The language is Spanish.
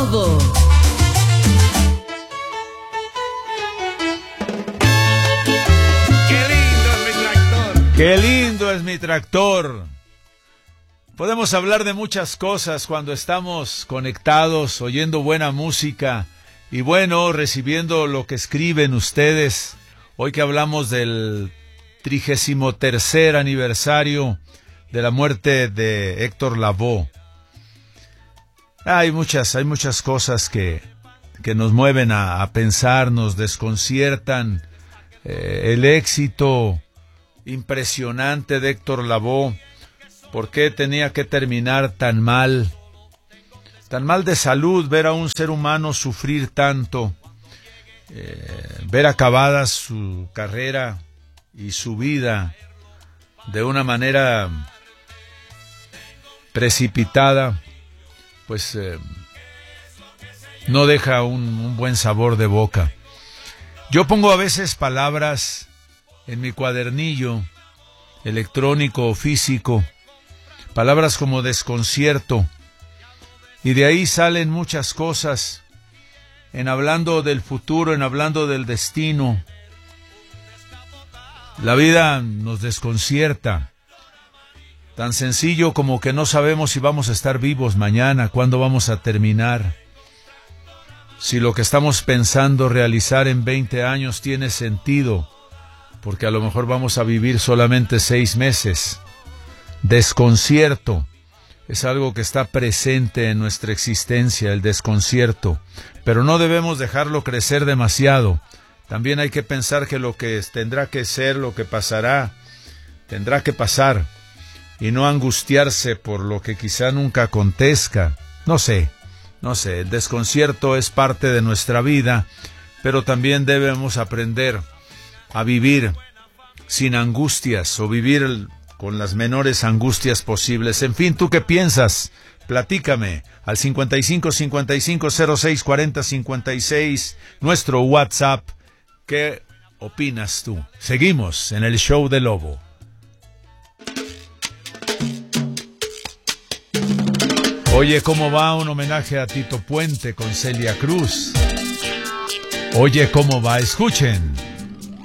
Lobo. ¡Qué lindo es mi tractor! ¡Qué lindo es mi tractor! Podemos hablar de muchas cosas cuando estamos conectados, oyendo buena música y bueno, recibiendo lo que escriben ustedes. Hoy que hablamos del 33º aniversario de la muerte de Héctor Lavoe. Hay muchas cosas que nos mueven a pensar, nos desconciertan. El éxito impresionante de Héctor Lavoe. ¿Por qué tenía que terminar tan mal de salud, ver a un ser humano sufrir tanto, ver acabada su carrera y su vida de una manera precipitada? Pues no deja un buen sabor de boca. Yo pongo a veces palabras en mi cuadernillo electrónico o físico, palabras como desconcierto, y de ahí salen muchas cosas, en hablando del futuro, en hablando del destino. La vida nos desconcierta, tan sencillo como que no sabemos si vamos a estar vivos mañana, cuándo vamos a terminar, si lo que estamos pensando realizar en 20 años tiene sentido, porque a lo mejor vamos a vivir solamente 6 meses. Desconcierto es algo que está presente en nuestra existencia, el desconcierto, pero no debemos dejarlo crecer demasiado. También hay que pensar que lo que tendrá que ser, lo que pasará, tendrá que pasar, y no angustiarse por lo que quizá nunca acontezca. No sé, el desconcierto es parte de nuestra vida, pero también debemos aprender a vivir sin angustias o vivir con las menores angustias posibles. En fin, ¿tú qué piensas? Platícame al 55 55 06 40 56, nuestro WhatsApp. ¿Qué opinas tú? Seguimos en el show de Lobo. Oye, ¿cómo va un homenaje a Tito Puente con Celia Cruz? Oye, ¿cómo va? Escuchen.